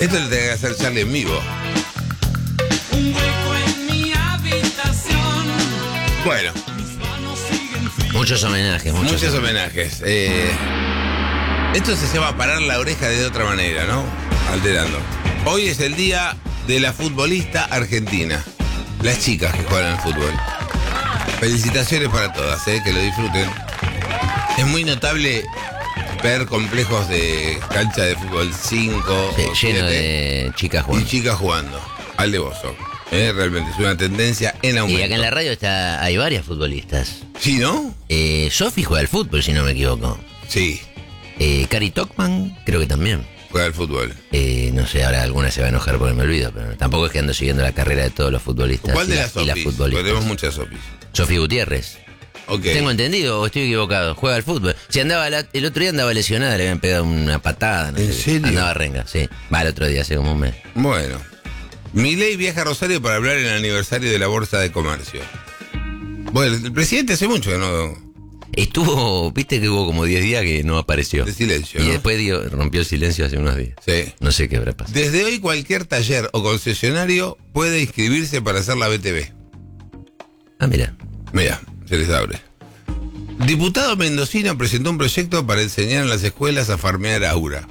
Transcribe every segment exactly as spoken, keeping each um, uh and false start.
Esto lo tenía que hacer Charlie en vivo. Un hueco en mi habitación. Bueno, Muchos homenajes, muchos, muchos homenajes. Eh, esto se llama parar la oreja de otra manera, ¿no? Alterando. Hoy es el día de la futbolista argentina. Las chicas que juegan al fútbol. Felicitaciones para todas, ¿eh? Que lo disfruten. Es muy notable ver complejos de cancha de fútbol cinco, Sí, lleno de chicas y jugando. chicas jugando. Alevoso. ¿Eh? Realmente es una tendencia en aumento. Y acá en la radio está, hay varias futbolistas. ¿Sí, no? Eh, Sofi juega al fútbol, si no me equivoco. Sí, Eh, Cari Tokman, creo que también. juega al fútbol. Eh, no sé, ahora alguna se va a enojar porque me olvido, pero tampoco es que ando siguiendo la carrera de todos los futbolistas. ¿Cuál y de la- las y las Sofis? Porque futbolistas. tenemos muchas Sofis. Sofi Gutiérrez. Ok. Tengo entendido o estoy equivocado. Juega al fútbol. Si andaba la- el otro día andaba lesionada, le habían pegado una patada. No ¿En sé. serio? Andaba renga, sí. Va, el otro día, hace como un mes. Bueno. Milei viaja a Rosario para hablar en el aniversario de la Bolsa de Comercio. Bueno, el presidente hace mucho que no... Estuvo, viste que hubo como diez días que no apareció. De silencio, Y ¿no? después dio- rompió el silencio hace unos días. Sí. No sé qué habrá pasado. Desde hoy cualquier taller o concesionario puede inscribirse para hacer la B T V. Ah, mira. Mira, se les abre. Diputado mendocino presentó un proyecto para enseñar en las escuelas a farmear aura.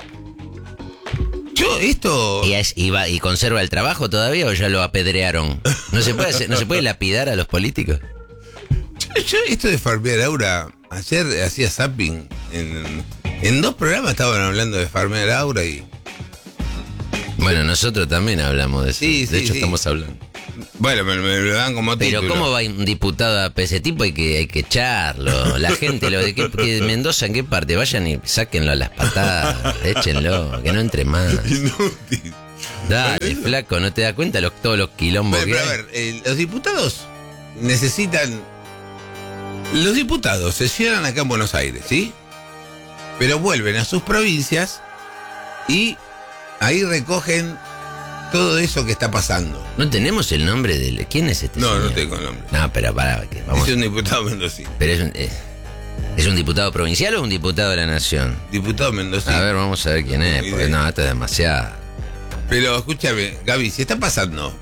Yo, esto... ¿Y, es- y va- y conserva el trabajo todavía o ya lo apedrearon? ¿No se puede hacer- no se puede lapidar a los políticos? Yo, yo esto de farmear aura, ayer hacía zapping. En, en dos programas estaban hablando de farmear aura y... Bueno, nosotros también hablamos de eso. Sí, de sí, hecho, sí. estamos hablando. Bueno, me, me lo dan como Pero título. ¿cómo va un diputado a ese tipo? Hay que, hay que echarlo. La gente, lo de que, que Mendoza, ¿en qué parte? Vayan y sáquenlo a las patadas, échenlo, que no entre más. Inútil. Dale, flaco, ¿no te das cuenta los, todos los quilombos Pero, que pero a hay? ver, eh, los diputados necesitan... Los diputados sesionan acá en Buenos Aires, ¿sí? Pero vuelven a sus provincias y ahí recogen todo eso que está pasando. ¿No tenemos el nombre del... ¿Quién es este No, señor? no tengo el nombre. No, pero pará, que vamos... Es un diputado mendocino. Pero es un, es, ¿es un diputado provincial o un diputado de la nación? Diputado mendocino. A ver, vamos a ver quién es, Ni porque idea. no, esto es demasiado. Pero escúchame, Gaby, si está pasando